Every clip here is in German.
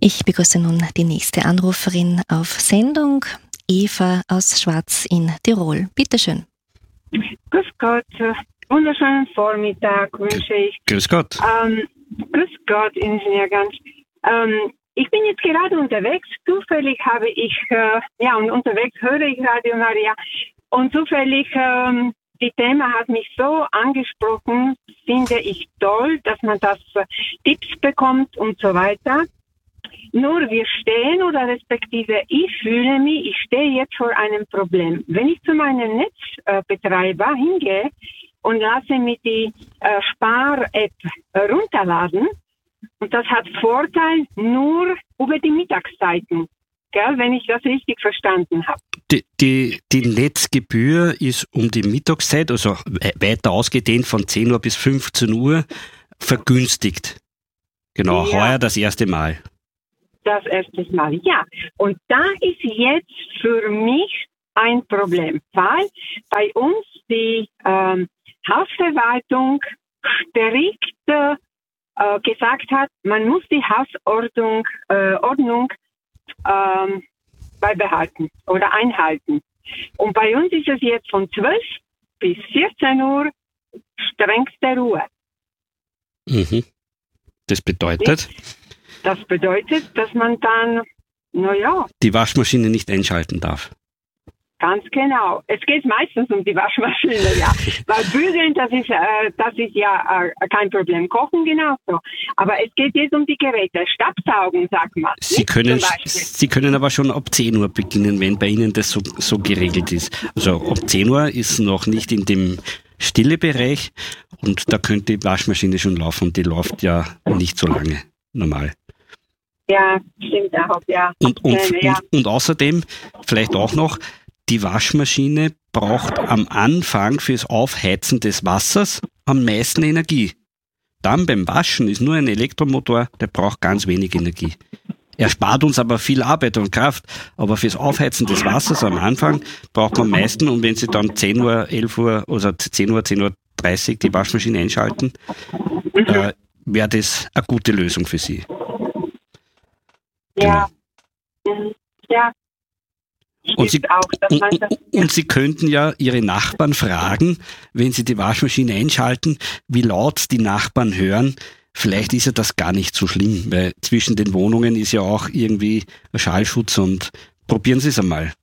Ich begrüße nun die nächste Anruferin auf Sendung, Eva aus Schwaz in Tirol. Bitte schön. Grüß Gott, wunderschönen Vormittag wünsche ich. Grüß Gott. Grüß Gott, Ingenieur Ganz. Ich bin jetzt gerade unterwegs. Zufällig habe ich, unterwegs höre ich Radio Maria. Und zufällig, die Thema hat mich so angesprochen, finde ich toll, dass man das Tipps bekommt und so weiter. Nur wir stehen oder respektive ich fühle mich, ich stehe jetzt vor einem Problem. Wenn ich zu meinem Netzbetreiber hingehe und lasse mir die Spar-App runterladen, und das hat Vorteil nur über die Mittagszeiten, gell, wenn ich das richtig verstanden habe. Die Netzgebühr ist um die Mittagszeit, also weiter ausgedehnt von 10 Uhr bis 15 Uhr, vergünstigt. Genau, ja. Heuer das erste Mal. Das erste Mal, ja. Und da ist jetzt für mich ein Problem, weil bei uns die Hausverwaltung strikt gesagt hat, man muss die Hausordnung beibehalten oder einhalten. Und bei uns ist es jetzt von 12 bis 14 Uhr strengste Ruhe. Mhm. Das bedeutet? Das bedeutet, dass man dann, die Waschmaschine nicht einschalten darf. Ganz genau. Es geht meistens um die Waschmaschine, ja. Weil Bügeln, das ist ja kein Problem. Kochen genauso. Aber es geht jetzt um die Geräte. Staubsaugen, sagt man. Sie können aber schon ab 10 Uhr beginnen, wenn bei Ihnen das so geregelt ist. Also ab 10 Uhr ist noch nicht in dem stille Bereich und da könnte die Waschmaschine schon laufen und die läuft ja nicht so lange, normal. Ja, stimmt auch, ja. Und außerdem, vielleicht auch noch, die Waschmaschine braucht am Anfang fürs Aufheizen des Wassers am meisten Energie. Dann beim Waschen ist nur ein Elektromotor, der braucht ganz wenig Energie. Er spart uns aber viel Arbeit und Kraft, aber fürs Aufheizen des Wassers am Anfang braucht man am meisten, und wenn Sie dann 10 Uhr, 11 Uhr oder 10 Uhr, 10:30 Uhr die Waschmaschine einschalten, wäre das eine gute Lösung für Sie. Ja. Genau. Ja. Und Sie könnten ja Ihre Nachbarn fragen, wenn Sie die Waschmaschine einschalten, wie laut die Nachbarn hören. Vielleicht ist ja das gar nicht so schlimm, weil zwischen den Wohnungen ist ja auch irgendwie ein Schallschutz, und probieren Sie es einmal.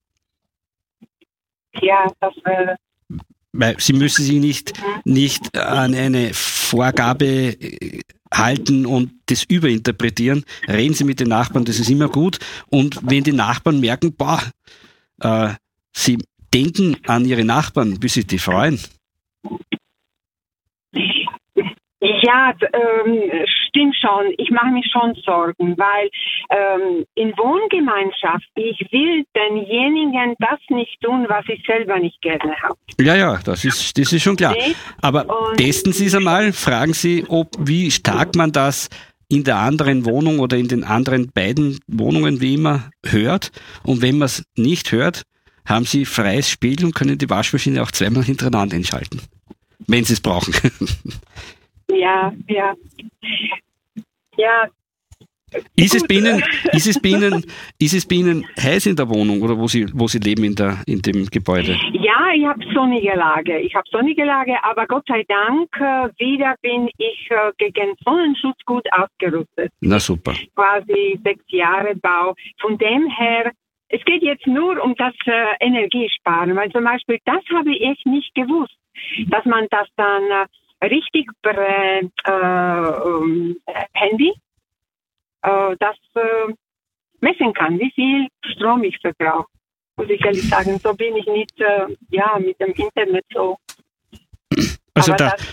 Ja, das wäre... Weil Sie müssen sich nicht an eine Vorgabe halten und das überinterpretieren. Reden Sie mit den Nachbarn, das ist immer gut. Und wenn die Nachbarn merken, Sie denken an Ihre Nachbarn, wie sich die freuen. Ja, stimmt schon. Ich mache mich schon Sorgen, weil in Wohngemeinschaft, ich will denjenigen das nicht tun, was ich selber nicht gerne habe. Ja, das ist schon klar. Aber testen Sie es einmal, fragen Sie, wie stark man das in der anderen Wohnung oder in den anderen beiden Wohnungen wie immer hört. Und wenn man es nicht hört, haben Sie freies Spiel und können die Waschmaschine auch zweimal hintereinander einschalten, wenn Sie es brauchen. Ja. Ist es bei Ihnen heiß in der Wohnung oder wo Sie leben in dem Gebäude? Ja, ich habe sonnige Lage, aber Gott sei Dank wieder bin ich gegen Sonnenschutz gut ausgerüstet. Na super. Quasi 6 Jahre Bau. Von dem her, es geht jetzt nur um das Energiesparen, weil zum Beispiel das habe ich nicht gewusst, dass man das dann richtig per Handy das messen kann, wie viel Strom ich verbrauche. Muss ich ehrlich sagen, so bin ich nicht mit dem Internet so. Also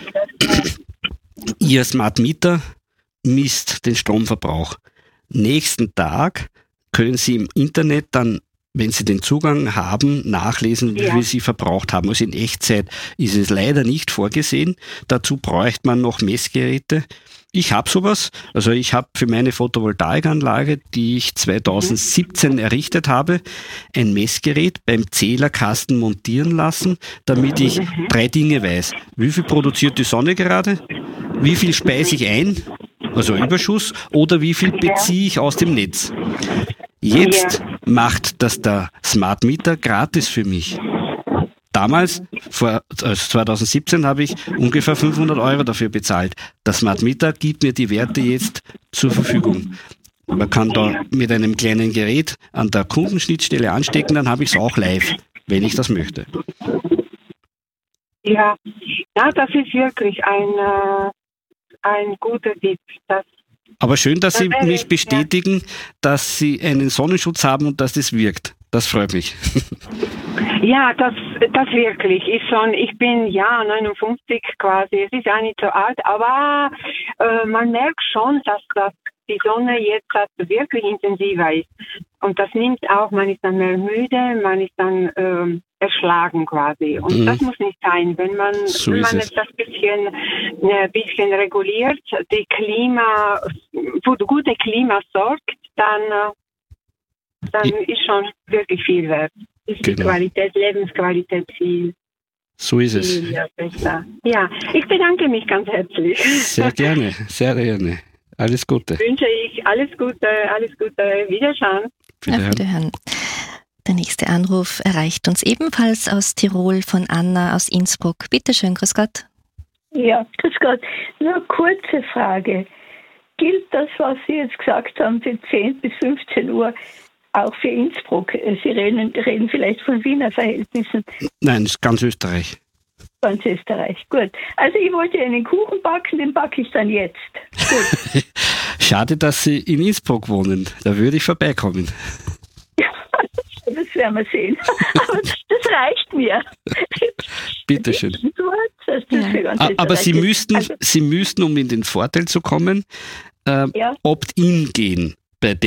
Ihr Smart Meter misst den Stromverbrauch. Nächsten Tag können Sie im Internet dann, wenn Sie den Zugang haben, nachlesen, wie viel Sie verbraucht haben. Also in Echtzeit ist es leider nicht vorgesehen. Dazu bräuchte man noch Messgeräte. Ich habe sowas. Also ich habe für meine Photovoltaikanlage, die ich 2017 errichtet habe, ein Messgerät beim Zählerkasten montieren lassen, damit ich 3 Dinge weiß. Wie viel produziert die Sonne gerade? Wie viel speise ich ein? also Überschuss, oder wie viel beziehe ich aus dem Netz. Jetzt macht das der Smart Meter gratis für mich. Damals, also 2017, habe ich ungefähr 500 Euro dafür bezahlt. Der Smart Meter gibt mir die Werte jetzt zur Verfügung. Man kann da mit einem kleinen Gerät an der Kundenschnittstelle anstecken, dann habe ich es auch live, wenn ich das möchte. Ja, das ist wirklich ein guter Tipp. Aber schön, dass Sie mich bestätigen, dass Sie einen Sonnenschutz haben und dass das wirkt. Das freut mich. Ja, das wirklich ist schon, ich bin 59 quasi, es ist ja nicht so alt, aber man merkt schon, dass die Sonne jetzt wirklich intensiver ist. Und das nimmt auch, man ist dann mehr müde, man ist dann erschlagen quasi. Und das muss nicht sein. Wenn man es das bisschen reguliert, für das gute Klima sorgt, dann ist schon wirklich viel wert. Ist die Lebensqualität viel. So ist es. Besser. Ja, ich bedanke mich ganz herzlich. Sehr gerne, sehr gerne. Alles Gute. Wünsche ich alles Gute. Wiederschauen. Auf Wiederhören. Der nächste Anruf erreicht uns ebenfalls aus Tirol von Anna aus Innsbruck. Bitte schön, grüß Gott. Ja, grüß Gott. Nur eine kurze Frage. Gilt das, was Sie jetzt gesagt haben, für 10 bis 15 Uhr auch für Innsbruck? Sie reden vielleicht von Wiener Verhältnissen. Nein, das ist ganz Österreich. Ganz Österreich, gut. Also ich wollte einen Kuchen backen, den backe ich dann jetzt. Gut. Schade, dass Sie in Innsbruck wohnen. Da würde ich vorbeikommen. Ja, das werden wir sehen. Aber das reicht mir. Bitte schön. Ja. Aber Sie müssten, um in den Vorteil zu kommen, Opt-in gehen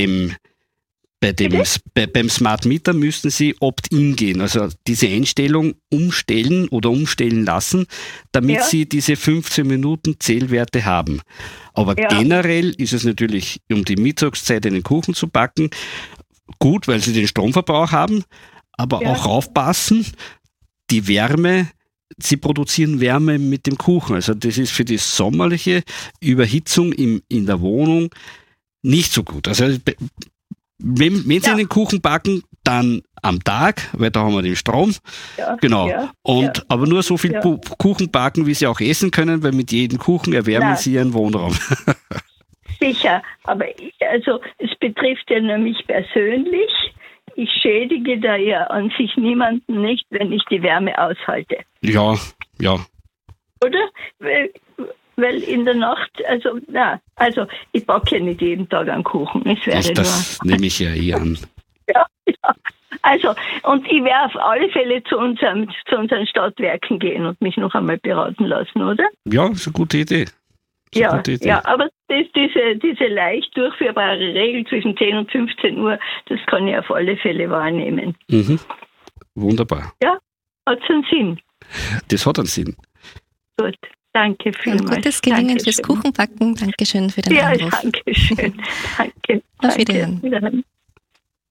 beim Smart Meter müssten Sie Opt-in gehen, also diese Einstellung umstellen lassen, damit Sie diese 15 Minuten Zählwerte haben. Aber generell ist es natürlich, um die Mittagszeit einen Kuchen zu backen, gut, weil Sie den Stromverbrauch haben, aber auch aufpassen, die Wärme, Sie produzieren Wärme mit dem Kuchen. Also das ist für die sommerliche Überhitzung in der Wohnung nicht so gut. Also wenn Sie einen Kuchen backen, dann am Tag, weil da haben wir den Strom. Ja, genau. Aber nur so viel Kuchen backen, wie Sie auch essen können, weil mit jedem Kuchen erwärmen Sie Ihren Wohnraum. Sicher, aber es betrifft ja nur mich persönlich. Ich schädige da ja an sich niemanden nicht, wenn ich die Wärme aushalte. Ja. Oder? Weil in der Nacht, ich backe ja nicht jeden Tag einen Kuchen. Das nehme ich ja an. Ja. Also, und ich werde auf alle Fälle zu unseren Stadtwerken gehen und mich noch einmal beraten lassen, oder? Ja, ist eine gute Idee. Ja, aber diese leicht durchführbare Regel zwischen 10 und 15 Uhr, das kann ich auf alle Fälle wahrnehmen. Mhm. Wunderbar. Ja, hat es einen Sinn. Das hat einen Sinn. Gut. Danke vielmals. Gutes Gelingen fürs Kuchenbacken. Dankeschön für den Anruf. Ja, danke schön. Danke. Auf Wiederhören.